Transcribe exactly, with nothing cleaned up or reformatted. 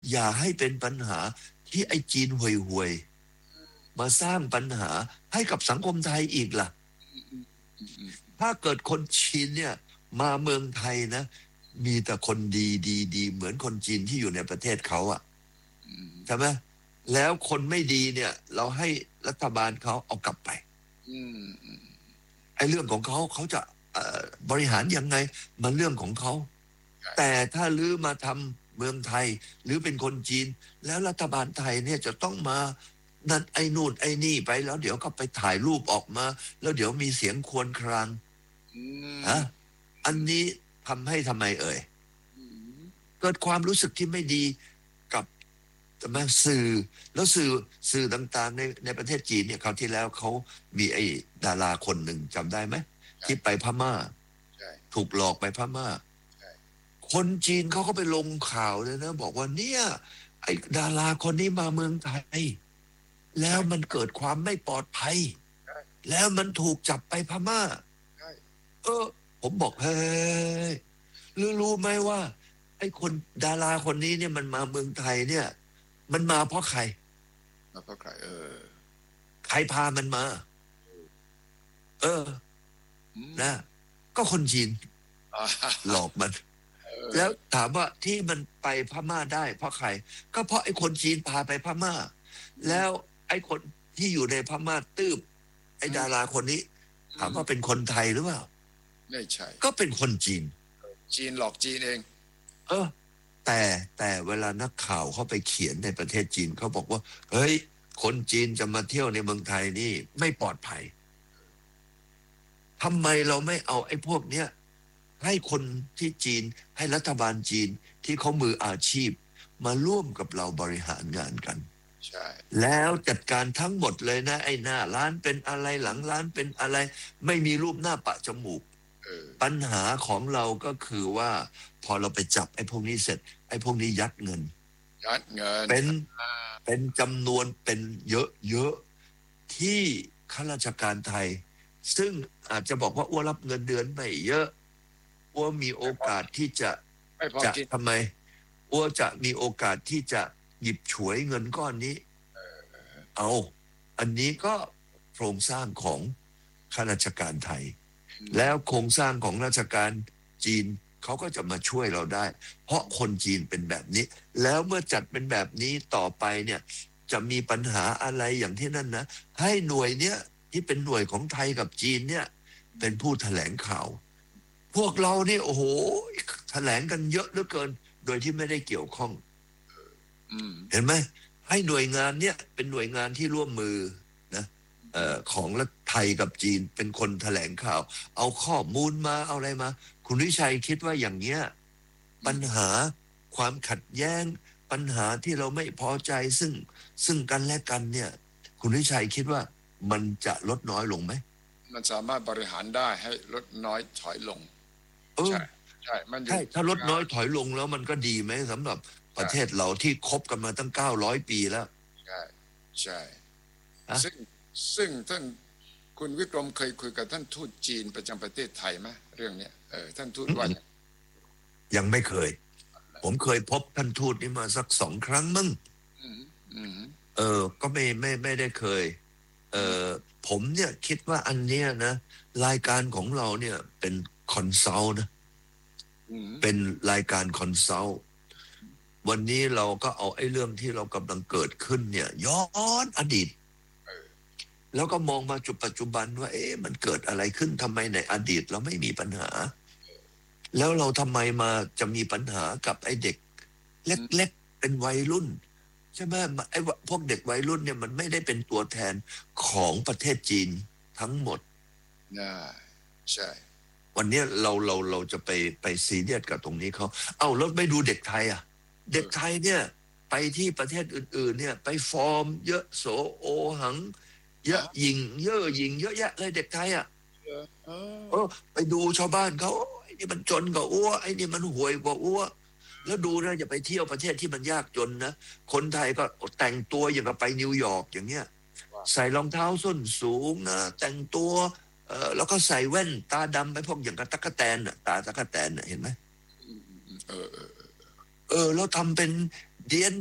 อย่าให้เป็นปัญหาที่ไอ้จีนห่วยๆมาสร้างปัญหาให้กับสังคมไทยอีกล่ะถ้าเกิดคนจีนเนี่ยมาเมืองไทยนะมีแต่คนดีดีดีเหมือนคนจีนที่อยู่ในประเทศเขาอะใช่ไหมแล้วคนไม่ดีเนี่ยเราให้รัฐบาลเขาเอากลับไปไอ้เรื่องของเขาเขาจะบริหารยังไงมันเรื่องของเขาแต่ถ้าลื้อมาทำเมืองไทยหรือเป็นคนจีนแล้วรัฐบาลไทยเนี่ยจะต้องมานั่นไอ้นู่นไอ้นี่ไปแล้วเดี๋ยวก็ไปถ่ายรูปออกมาแล้วเดี๋ยวมีเสียงครวญครางฮะอันนี้ทำให้ทำไมเอ่ยเกิดความรู้สึกที่ไม่ดีกับมาสื่อแล้วสื่อสื่อต่างๆในในประเทศจีนเนี่ยคราวที่แล้วเขามีไอ้ดาราคนหนึ่งจำได้ไหมที่ไปพม่าถูกหลอกไปพม่าคนจีนเขาก็ไปลงข่าวเลยนะบอกว่าเนี่ยไอ้ดาราคนนี้มาเมืองไทยแล้วมันเกิดความไม่ปลอดภัยแล้วมันถูกจับไปพม่าเออผมบอกเฮ้ยรู้รู้ไหมว่าไอ้คนดาราคนนี้เนี่ยมันมาเมืองไทยเนี่ยมันมาเพราะใครมาเพราะใครเออใครพามันมาเออนะก็คนจีนหลอกมันแล้วถามว่าที่มันไปพม่าได้เพราะใครก็เพราะไอ้คนจีนพาไปพม่าแล้วไอ้คนที่อยู่ในพม่าตืบไอ้ดาราคนนี้ถามว่าเป็นคนไทยหรือเปล่าไม่ใช่ก็เป็นคนจีนจีนหลอกจีนเองเออแต่แต่เวลานักข่าวเขาไปเขียนในประเทศจีนเขาบอกว่าเฮ้ยคนจีนจะมาเที่ยวในเมืองไทยนี่ไม่ปลอดภัยทำไมเราไม่เอาไอ้พวกเนี้ยให้คนที่จีนให้รัฐบาลจีนที่เขามืออาชีพมาร่วมกับเราบริหารงานกันใช่แล้วจัดการทั้งหมดเลยนะไอ้หน้าร้านเป็นอะไรหลังร้านเป็นอะไรไม่มีรูปหน้าปะจมูกปัญหาของเราก็คือว่าพอเราไปจับไอ้พวกนี้เสร็จไอ้พวกนี้ยัดเงินยัดเงินเป็นเป็นจำนวนเป็นเยอะๆที่ข้าราชการไทยซึ่งอาจจะบอกว่าอ้วรับเงินเดือนไม่เยอะอ้วมีโอกาสที่จะจะทำไมอ้วจะมีโอกาสที่จะหยิบฉวยเงินก้อนนี้เอาอันนี้ก็โครงสร้างของข้าราชการไทยแล้วโครงสร้างของราชการจีนเขาก็จะมาช่วยเราได้เพราะคนจีนเป็นแบบนี้แล้วเมื่อจัดเป็นแบบนี้ต่อไปเนี่ยจะมีปัญหาอะไรอย่างที่นั่นนะให้หน่วยเนี้ยที่เป็นหน่วยของไทยกับจีนเนี่ยเป็นผู้แถลงข่าวพวกเราเนี่ยโอ้โหแถลงกันเยอะเหลือเกินโดยที่ไม่ได้เกี่ยวข้องเห็นไหมให้หน่วยงานเนี้ยเป็นหน่วยงานที่ร่วมมือนะเอ่อของรัฐไทยกับจีนเป็นคนแถลงข่าวเอาข้อมูลมาเอาอะไรมาคุณวิชัยคิดว่าอย่างเนี้ยปัญหาความขัดแย้งปัญหาที่เราไม่พอใจซึ่งซึ่งกันและกันเนี่ยคุณวิชัยคิดว่ามันจะลดน้อยลงไหมมันสามารถบริหารได้ให้ลดน้อยถอยลงใช่ใช่มันใช่ถ้าลดน้อยถอยลงแล้วมันก็ดีไหมสำหรับประเทศเราที่คบกันมาตั้งเก้าร้อยปีแล้วใช่ใช่ซึ่งซึ่งท่านคุณวิกรมเคยคุยกับท่านทูตจีนประจำประเทศไทยไหมเรื่องเนี้ยเออท่านทูตว่ายังไม่เคยผมเคยพบท่านทูตนี่มาสักสองครั้งมั้งเออก็ไม่ไม่ไม่ได้เคยเออผมเนี่ยคิดว่าอันเนี้ยนะรายการของเราเนี่ยเป็นคอนซัลท์นะเป็นรายการคอนซัลท์วันนี้เราก็เอาไอ้เรื่องที่เรากำลังเกิดขึ้นเนี่ยย้อนอดีตแล้วก็มองมาจุดปัจจุบันว่าเอ๊ะมันเกิดอะไรขึ้นทำไมในอดีตเราไม่มีปัญหาแล้วเราทำไมมาจะมีปัญหากับไอ้เด็กเล็กๆเป็นวัยรุ่นใช่ไหมไอ้พวกเด็กวัยรุ่นเนี่ยมันไม่ได้เป็นตัวแทนของประเทศจีนทั้งหมดนะใช่วันนี้เราเราเราจะไปไปซีเรียสกับตรงนี้เขาเอ้าแล้วไม่ดูเด็กไทยอ่ะเด็กไทยเนี่ยไปที่ประเทศอื่นๆเนี่ยไปฟอร์มเยอะโสโอหังเยอะยิงเยอะยิงเยอะแยะเลยเด็กไทยอ่ะเออไปดูชาวบ้านเขาไอ้นี่มันจนกว่าอ้วไอ้นี่มันห่วยกว่าอ้วแล้วดูนะอย่าไปเที่ยวประเทศที่มันยากจนนะคนไทยก็แต่งตัวอย่างกับไปนิวยอร์กอย่างเงี้ยใส่รองเท้าส้นสูงนะแต่งตัวเออแล้วก็ใส่แว่นตาดำไปพวกอย่างกับตั๊กแตนน่ะตาตั๊กแตนน่ะเห็นไหมเออเออเออแล้วทำเป็นเดียน